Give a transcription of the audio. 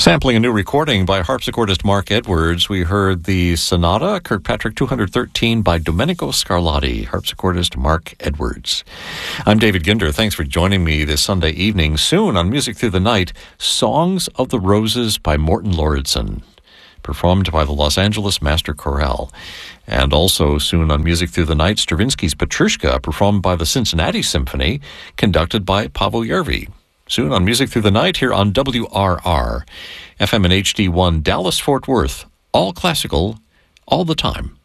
Sampling a new recording by harpsichordist Mark Edwards, we heard the Sonata, Kirkpatrick 213 by Domenico Scarlatti, harpsichordist Mark Edwards. I'm David Ginder. Thanks for joining me this Sunday evening. Soon on Music Through the Night, Songs of the Roses by Morton Lauridsen, performed by the Los Angeles Master Chorale. And also soon on Music Through the Night, Stravinsky's Petrushka, performed by the Cincinnati Symphony, conducted by Paavo Järvi. Soon on Music Through the Night here on WRR, FM and HD1, Dallas-Fort Worth. All classical, all the time.